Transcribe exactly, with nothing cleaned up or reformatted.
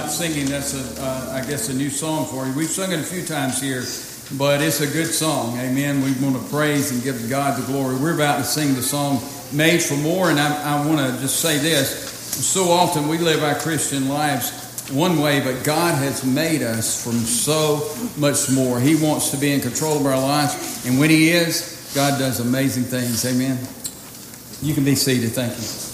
about singing. That's, a, uh, I guess, a new song for you. We've sung it a few times here, but it's a good song. Amen. We want to praise and give God the glory. We're about to sing the song Made for More, and I, I want to just say this. So often we live our Christian lives one way, but God has made us from so much more. He wants to be in control of our lives, and when He is, God does amazing things. Amen. You can be seated. Thank you.